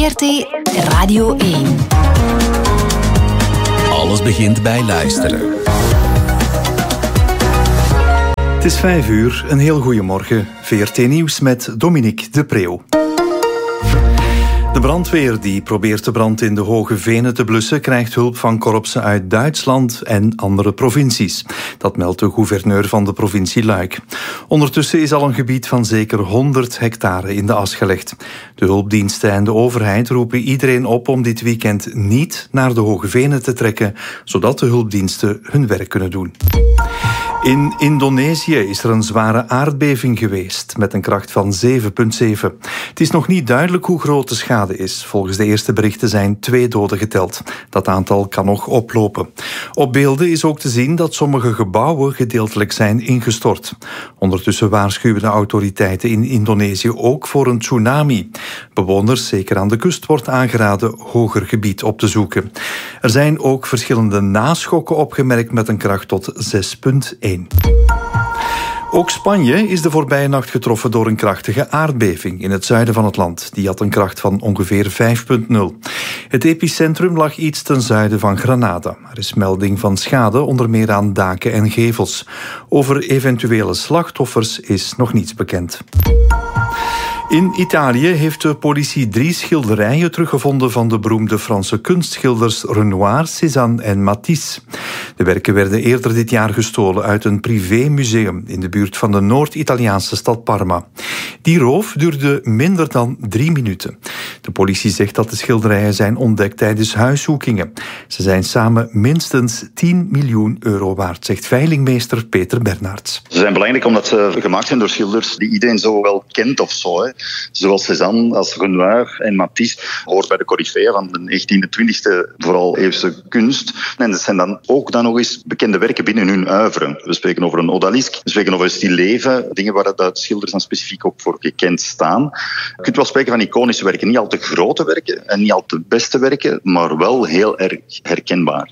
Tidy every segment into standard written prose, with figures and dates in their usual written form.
VRT Radio 1. Alles begint bij luisteren. Het is 5:00, een heel goede morgen. VRT Nieuws met Dominique de Preeuw. De brandweer die probeert de brand in de Hoge Venen te blussen krijgt hulp van korpsen uit Duitsland en andere provincies. Dat meldt de gouverneur van de provincie Luik. Ondertussen is al een gebied van zeker 100 hectare in de as gelegd. De hulpdiensten en de overheid roepen iedereen op om dit weekend niet naar de Hoge Venen te trekken, zodat de hulpdiensten hun werk kunnen doen. In Indonesië is er een zware aardbeving geweest met een kracht van 7,7. Het is nog niet duidelijk hoe groot de schade is. Volgens de eerste berichten zijn 2 doden geteld. Dat aantal kan nog oplopen. Op beelden is ook te zien dat sommige gebouwen gedeeltelijk zijn ingestort. Ondertussen waarschuwen de autoriteiten in Indonesië ook voor een tsunami. Bewoners, zeker aan de kust, wordt aangeraden hoger gebied op te zoeken. Er zijn ook verschillende naschokken opgemerkt met een kracht tot 6,1. Ook Spanje is de voorbije nacht getroffen door een krachtige aardbeving in het zuiden van het land. Die had een kracht van ongeveer 5,0. Het epicentrum lag iets ten zuiden van Granada. Er is melding van schade, onder meer aan daken en gevels. Over eventuele slachtoffers is nog niets bekend. In Italië heeft de politie 3 schilderijen teruggevonden van de beroemde Franse kunstschilders Renoir, Cézanne en Matisse. De werken werden eerder dit jaar gestolen uit een privémuseum in de buurt van de Noord-Italiaanse stad Parma. Die roof duurde minder dan 3 minuten. De politie zegt dat de schilderijen zijn ontdekt tijdens huiszoekingen. Ze zijn samen minstens 10 miljoen euro waard, zegt veilingmeester Peter Bernards. Ze zijn belangrijk omdat ze gemaakt zijn door schilders die iedereen zo wel kent of zo. Hè. Zowel Cézanne als Renoir en Matisse hoort bij de coryfeeën van de 19e, 20e vooral eeuwse kunst. En dat zijn dan ook nog eens bekende werken binnen hun oeuvre. We spreken over een odalisque, we spreken over een stilleven, dingen waar de schilders dan specifiek ook voor gekend staan. Je kunt wel spreken van iconische werken, niet al te grote werken en niet al te beste werken, maar wel heel erg herkenbaar.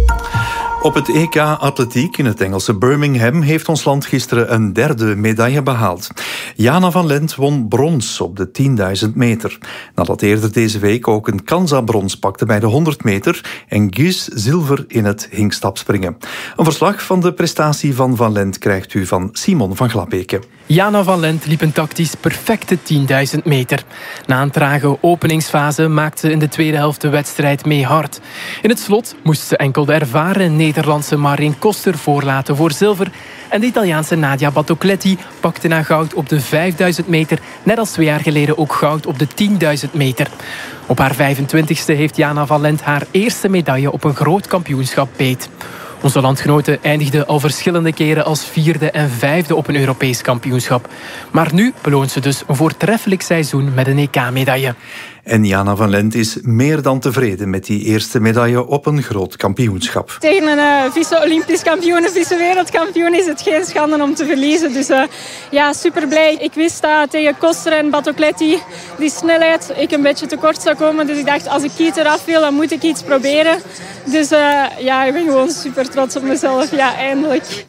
Op het EK Atletiek in het Engelse Birmingham heeft ons land gisteren een 3e medaille behaald. Jana van Lent won brons op de 10.000 meter. Nadat eerder deze week ook een Kansa brons pakte bij de 100 meter en Guus zilver in het hinkstapspringen. Een verslag van de prestatie van Van Lent krijgt u van Simon van Glabeke. Jana van Lent liep een tactisch perfecte 10.000 meter. Na een trage openingsfase maakte ze in de tweede helft de wedstrijd mee hard. In het slot moest ze enkel de ervaren Nederlandse Marijn Koster voorlaten voor zilver. En de Italiaanse Nadia Battocletti pakte na goud op de 5.000 meter, net als 2 jaar geleden ook goud op de 10.000 meter. Op haar 25e heeft Jana van Lent haar eerste medaille op een groot kampioenschap beet. Onze landgenote eindigde al verschillende keren als 4e en 5e op een Europees kampioenschap. Maar nu beloont ze dus een voortreffelijk seizoen met een EK-medaille. En Jana van Lent is meer dan tevreden met die eerste medaille op een groot kampioenschap. Tegen een vice-Olympisch kampioen, een vice-wereldkampioen is het geen schande om te verliezen. Dus super blij. Ik wist dat tegen Koster en Battocletti die snelheid ik een beetje tekort zou komen. Dus ik dacht, als ik Kiet eraf wil, dan moet ik iets proberen. Dus ik ben gewoon super trots op mezelf. Ja, eindelijk.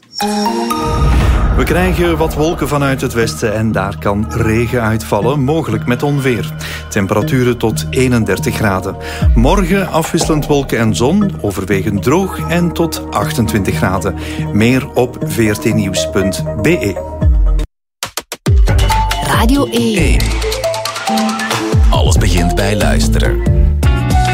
We krijgen wat wolken vanuit het westen en daar kan regen uitvallen, mogelijk met onweer. Temperaturen tot 31 graden. Morgen afwisselend wolken en zon, overwegend droog en tot 28 graden. Meer op vrtnieuws.be. Radio 1. Alles begint bij luisteren.